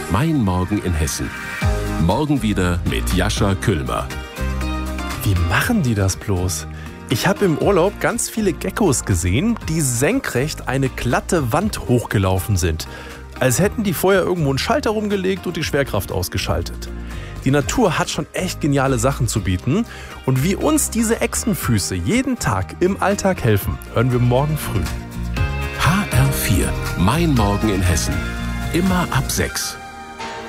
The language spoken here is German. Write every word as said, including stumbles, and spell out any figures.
Mein Morgen in Hessen. Morgen wieder mit Jascha Küllmer. Wie machen die das bloß? Ich habe im Urlaub ganz viele Geckos gesehen, die senkrecht eine glatte Wand hochgelaufen sind. Als hätten die vorher irgendwo einen Schalter rumgelegt und die Schwerkraft ausgeschaltet. Die Natur hat schon echt geniale Sachen zu bieten. Und wie uns diese Echsenfüße jeden Tag im Alltag helfen, hören wir morgen früh. H R vier. Mein Morgen in Hessen. Immer ab sechs.